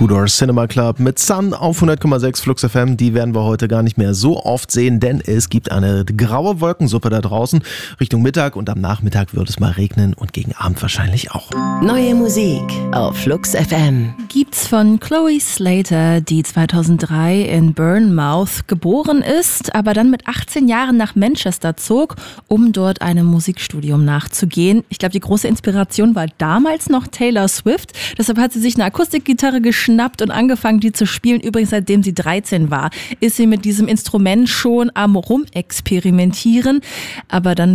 Two Door Cinema Club mit Sun auf 100,6 Flux FM. Die werden wir heute gar nicht mehr so oft sehen, denn es gibt eine graue Wolkensuppe da draußen Richtung Mittag und am Nachmittag wird es mal regnen und gegen Abend wahrscheinlich auch. Neue Musik auf Flux FM. Gibt's von Chloe Slater, die 2003 in Bournemouth geboren ist, aber dann mit 18 Jahren nach Manchester zog, um dort einem Musikstudium nachzugehen. Ich glaube, die große Inspiration war damals noch Taylor Swift. Deshalb hat sie sich eine Akustikgitarre geschnappt und angefangen, die zu spielen. Übrigens, seitdem sie 13 war, ist sie mit diesem Instrument schon am Rumexperimentieren. Aber dann